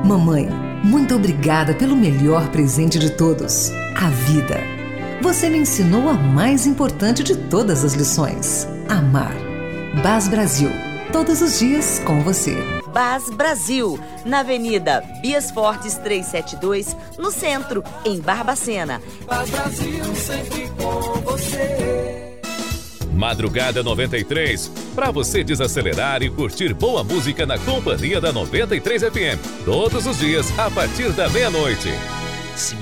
Mamãe, muito obrigada pelo melhor presente de todos, a vida. Você me ensinou a mais importante de todas as lições: amar. BAS Brasil, todos os dias com você. BAS Brasil, na Avenida Bias Fortes 372, no centro, em Barbacena. BAS Brasil, sempre com você. Madrugada 93, para você desacelerar e curtir boa música na companhia da 93 FM. Todos os dias, a partir da meia-noite.